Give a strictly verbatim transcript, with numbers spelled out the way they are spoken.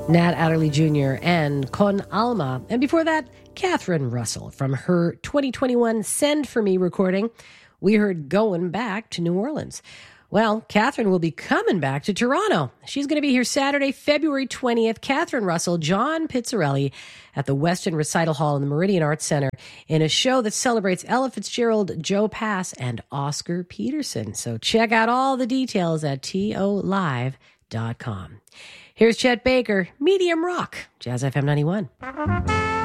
Nat Adderley Junior and Con Alma. And before that, Catherine Russell from her twenty twenty-one Send For Me recording. We heard Going Back to New Orleans. Well, Catherine will be coming back to Toronto. She's going to be here Saturday, February twentieth. Catherine Russell, John Pizzarelli at the Weston Recital Hall in the Meridian Arts Center in a show that celebrates Ella Fitzgerald, Joe Pass, and Oscar Peterson. So check out all the details at T O live dot com. Here's Chet Baker, Medium Rock, Jazz F M ninety-one.